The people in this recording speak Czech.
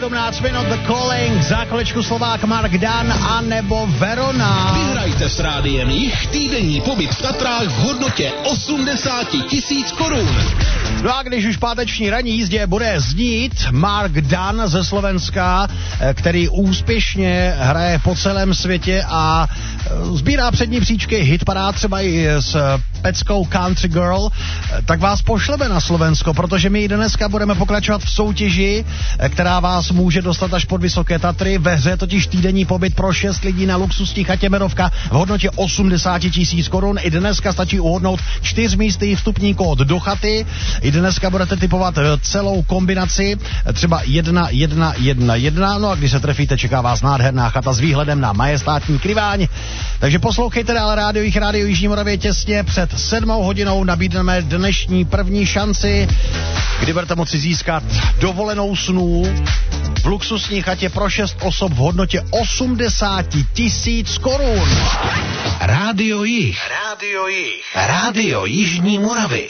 17 minut The Calling, za kolečku Slovák Mark Dan a nebo Verona. Vyhrajte s Rádiem Jich týdenní pobyt v Tatrách v hodnotě 80 000 korun. No a když už páteční ranní jízdě bude znít Mark Dan ze Slovenska, který úspěšně hraje po celém světě a sbírá přední příčky hitparád třeba i s peckou Country Girl, tak vás pošleme na Slovensko, protože my dneska budeme pokračovat v soutěži, která vás může dostat až pod Vysoké Tatry. Ve hře totiž týdenní pobyt pro 6 lidí na luxusní chatě Merovka v hodnotě 80 000 korun. I dneska stačí uhodnout 4místný vstupní kód do chaty. I dneska budete typovat celou kombinaci, třeba 1, 1, 1, 1. No a když se trefíte, čeká vás nádherná chata s výhledem na majestátní Kriváň. Takže poslouchejte dál Rádio Jižní Moravě. Těsně před 7 hodinou nabídneme dnešní první šanci, kdy budete moci získat dovolenou snů v luxusní chatě pro 6 osob v hodnotě 80 000 korun. Rádio Jich. Rádio Jich. Rádio Jižní Moravy.